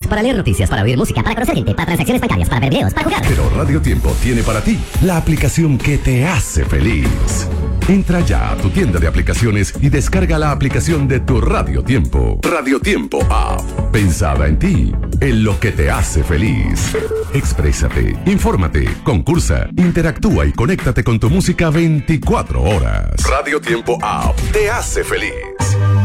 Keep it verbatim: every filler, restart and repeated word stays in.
para leer noticias, para oír música, para conocer gente, para transacciones bancarias, para ver videos, para jugar. Pero Radio Tiempo tiene para ti la aplicación que te hace feliz. Entra ya a tu tienda de aplicaciones y descarga la aplicación de tu Radio Tiempo. Radio Tiempo App. Pensada en ti, en lo que te hace feliz. Exprésate, infórmate, concursa, interactúa y conéctate con tu música veinticuatro horas. Radio Tiempo App te hace feliz.